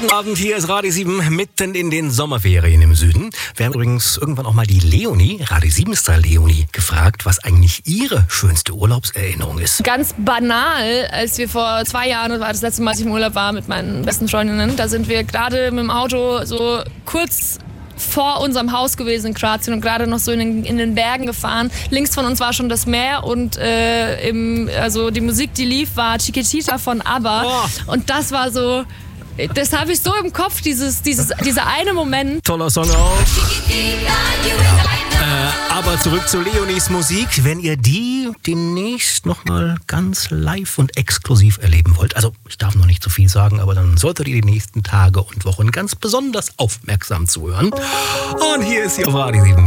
Guten Abend, hier ist Radio 7, mitten in den Sommerferien im Süden. Wir haben übrigens irgendwann auch mal die Leonie, Radio 7-Star Leonie, gefragt, was eigentlich ihre schönste Urlaubserinnerung ist. Ganz banal, als wir vor 2 Jahren, das war das letzte Mal, als ich im Urlaub war mit meinen besten Freundinnen, da sind wir gerade mit dem Auto so kurz vor unserem Haus gewesen in Kroatien und gerade noch so in den Bergen gefahren. Links von uns war schon das Meer und also die Musik, die lief, war Chiquitita von ABBA. Oh. Und das war so, das habe ich so im Kopf, dieser eine Moment. Toller Song auch. Aber zurück zu Leonies Musik. Wenn ihr die demnächst nochmal ganz live und exklusiv erleben wollt, also ich darf noch nicht zu viel sagen, aber dann solltet ihr die nächsten Tage und Wochen ganz besonders aufmerksam zuhören. Und hier ist sie auf Radio 7.